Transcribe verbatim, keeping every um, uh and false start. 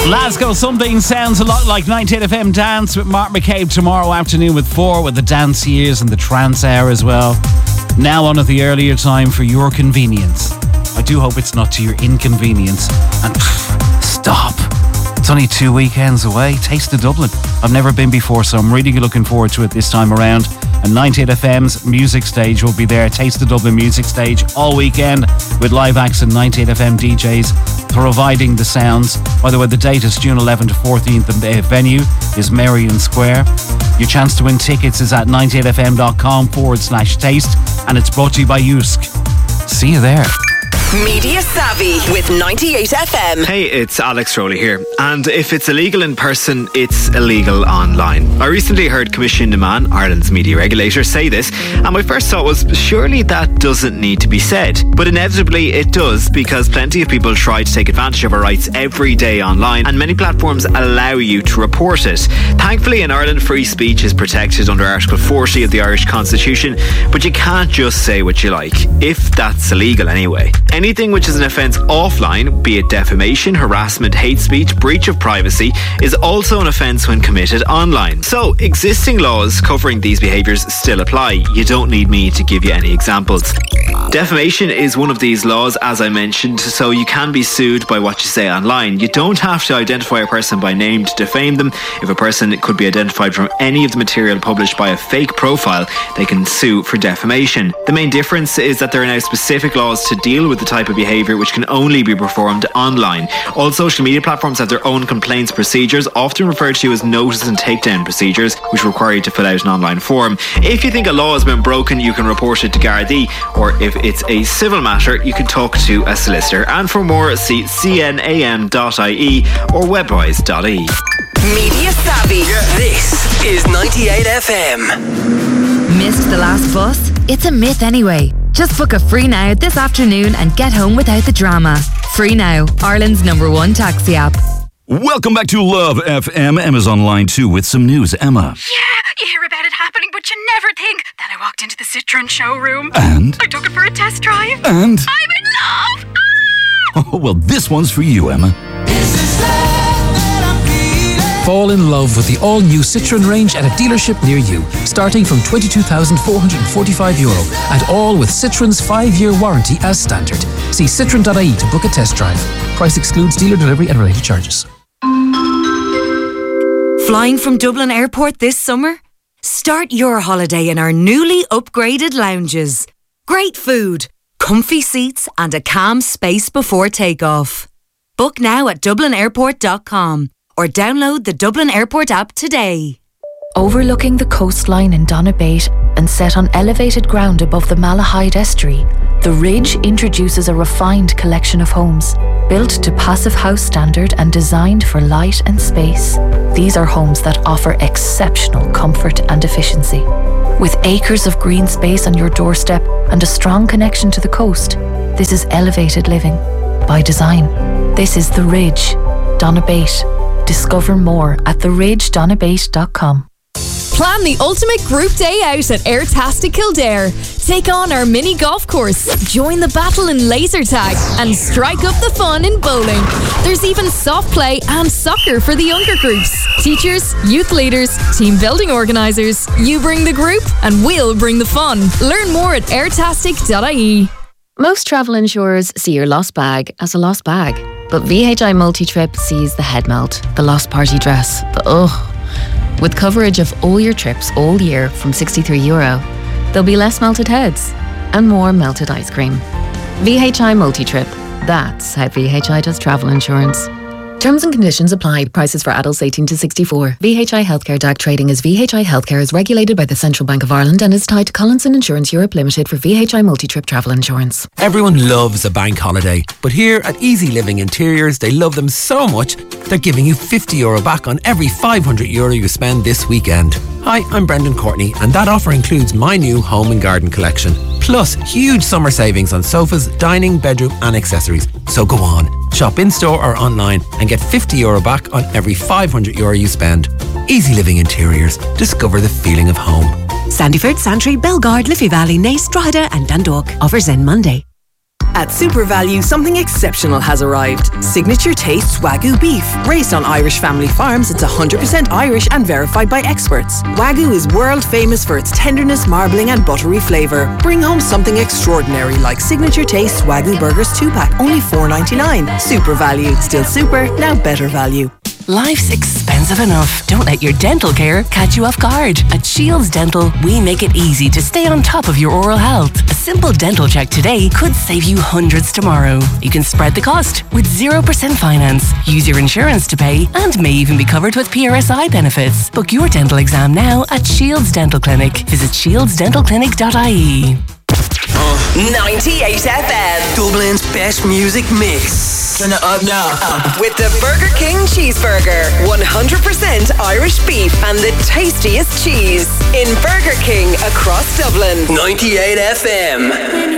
Glasgow, something sounds a lot like ninety-eight F M Dance with Mark McCabe tomorrow afternoon with four, with the dance years and the trance hour as well. Now on at the earlier time for your convenience. I do hope it's not to your inconvenience. And pff, stop. It's only two weekends away. Taste of Dublin. I've never been before, so I'm really looking forward to it this time around. And ninety-eight F M's music stage will be there. Taste of Dublin music stage all weekend with live acts and ninety-eight F M D Js providing the sounds. By the way, the date is June eleventh to fourteenth and the venue is Merrion Square. Your chance to win tickets is at ninety-eight F M dot com forward slash taste, and it's brought to you by Usk. See you there. Media Savvy with ninety-eight F M. Hey, it's Alex Rowley here. And if it's illegal in person, it's illegal online. I recently heard Commission Naman, Ireland's media regulator, say this, and my first thought was, surely that doesn't need to be said. But inevitably it does, because plenty of people try to take advantage of our rights every day online, and many platforms allow you to report it. Thankfully in Ireland, free speech is protected under Article forty of the Irish Constitution, but you can't just say what you like, if that's illegal anyway. Anything which is an offence offline, be it defamation, harassment, hate speech, breach of privacy, is also an offence when committed online. So, existing laws covering these behaviours still apply. You don't need me to give you any examples. Defamation is one of these laws, as I mentioned, so you can be sued by what you say online. You don't have to identify a person by name to defame them. If a person could be identified from any of the material published by a fake profile, they can sue for defamation. The main difference is that there are now specific laws to deal with the type of behaviour which can only be performed online. All social media platforms have their own complaints procedures, often referred to as notice and takedown procedures, which require you to fill out an online form. If you think a law has been broken, you can report it to Gardaí, or if it's a civil matter, you can talk to a solicitor. And for more, see c n a m dot i e or webwise dot i e. Media Savvy. Yeah. This is ninety-eight F M. Missed the last bus? It's a myth anyway. Just book a Free Now this afternoon and get home without the drama. Free Now, Ireland's number one taxi app. Welcome back to Love F M. Emma's on line two with some news. Emma. Yeah, you hear about it happening, but you never think that I walked into the Citroen showroom. And? I took it for a test drive. And? I'm in love! Ah! Oh, well, this one's for you, Emma. Fall in love with the all-new Citroen range at a dealership near you, starting from twenty-two thousand four hundred forty-five euro, and all with Citroen's five-year warranty as standard. See citroen dot i e to book a test drive. Price excludes dealer delivery and related charges. Flying from Dublin Airport this summer? Start your holiday in our newly upgraded lounges. Great food, comfy seats and a calm space before takeoff. Book now at dublin airport dot com. or download the Dublin Airport app today. Overlooking the coastline in Donabate and set on elevated ground above the Malahide Estuary, The Ridge introduces a refined collection of homes, built to Passive House standard and designed for light and space. These are homes that offer exceptional comfort and efficiency. With acres of green space on your doorstep and a strong connection to the coast, this is elevated living by design. This is The Ridge, Donabate. Discover more at the ridge donabate dot com. Plan the ultimate group day out at Airtastic Kildare. Take on our mini golf course, join the battle in laser tag, and strike up the fun in bowling. There's even soft play and soccer for the younger groups. Teachers, youth leaders, team building organisers. You bring the group and we'll bring the fun. Learn more at airtastic dot i e. Most travel insurers see your lost bag as a lost bag. But V H I Multi-Trip sees the head melt, the lost party dress, the ugh. With coverage of all your trips all year from sixty-three euro, there'll be less melted heads and more melted ice cream. V H I Multi-Trip. That's how V H I does travel insurance. Terms and conditions apply. Prices for adults eighteen to sixty-four. V H I Healthcare D A C trading as V H I Healthcare is regulated by the Central Bank of Ireland and is tied to Collinson Insurance Europe Limited for V H I Multi-Trip travel insurance. Everyone loves a bank holiday, but here at Easy Living Interiors, they love them so much, they're giving you fifty euro back on every five hundred euro you spend this weekend. Hi, I'm Brendan Courtney, and that offer includes my new home and garden collection. Plus, huge summer savings on sofas, dining, bedroom and accessories. So go on, shop in-store or online and get fifty euro back on every five hundred euro you spend. Easy Living Interiors. Discover the feeling of home. Sandyford, Santry, Belgard, Liffey Valley, Naas, Drogheda and Dundalk. Offers end Monday. At Super Value, something exceptional has arrived. Signature Taste Wagyu beef. Raised on Irish family farms, it's one hundred percent Irish and verified by experts. Wagyu is world famous for its tenderness, marbling and buttery flavour. Bring home something extraordinary like Signature Taste Wagyu Burgers two pack, only four ninety-nine. Super Value. Still super, now better value. Life's expensive enough. Don't let your dental care catch you off guard. At Shields Dental, we make it easy to stay on top of your oral health. A simple dental check today could save you hundreds tomorrow. You can spread the cost with zero percent finance, use your insurance to pay, and may even be covered with P R S I benefits. Book your dental exam now at Shields Dental Clinic. Visit shields dental clinic dot I E. ninety-eight F M. Dublin's best music mix. Turn it up now. With the Burger King Cheeseburger. one hundred percent Irish beef and the tastiest cheese. In Burger King across Dublin. ninety-eight F M.